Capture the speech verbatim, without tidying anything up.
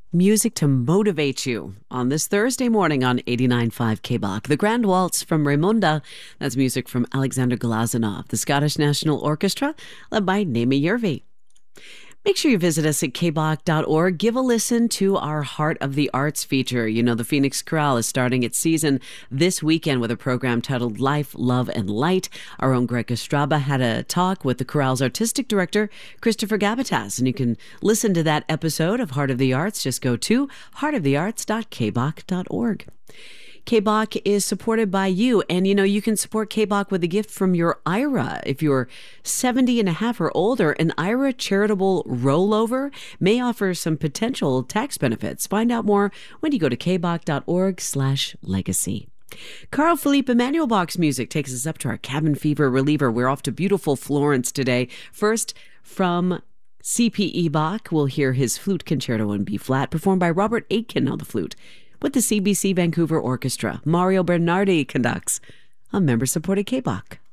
Music to motivate you on this Thursday morning on eighty-nine point five K B A C. The Grand Waltz from Raymonda. That's music from Alexander Glazunov, the Scottish National Orchestra, led by Naomi Yervi. Make sure you visit us at k b a c dot org. Give a listen to our Heart of the Arts feature. You know, the Phoenix Chorale is starting its season this weekend with a program titled Life, Love, and Light. Our own Greg Estraba had a talk with the chorale's artistic director, Christopher Gabatas, and you can listen to that episode of Heart of the Arts. Just go to heart of the arts dot k b a c dot org. K B A C is supported by you, and you know you can support K B A C with a gift from your I R A. If you're seventy and a half or older, an I R A charitable rollover may offer some potential tax benefits. Find out more when you go to k b a c dot org slash legacy. Carl Philippe Emmanuel Bach's music takes us up to our cabin fever reliever. We're off to beautiful Florence today. First, from C P E Bach, we'll hear his flute concerto in B flat, performed by Robert Aitken on the flute, with the C B C Vancouver Orchestra. Mario Bernardi conducts a member-supported K B A C.